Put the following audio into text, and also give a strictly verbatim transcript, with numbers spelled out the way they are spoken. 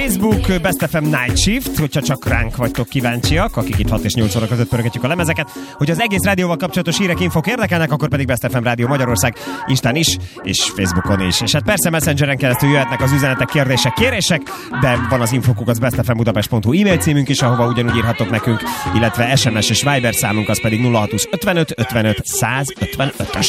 Facebook, Best ef em Night Shift, hogyha csak ránk vagytok kíváncsiak, akik itt hat és nyolc óra között pörgetjük a lemezeket, hogy az egész rádióval kapcsolatos hírek, infok érdekelnek, akkor pedig Best ef em Rádió Magyarország Instán is, és Facebookon is. És hát persze Messengeren keresztül jöhetnek az üzenetek, kérdések, kérések, de van az infokuk az bestfmbudapest pont hu e-mail címünk is, ahova ugyanúgy írhatok nekünk, illetve es em es és Viber számunk az pedig nulla hat ötvenöt ötvenöt százötvenötös.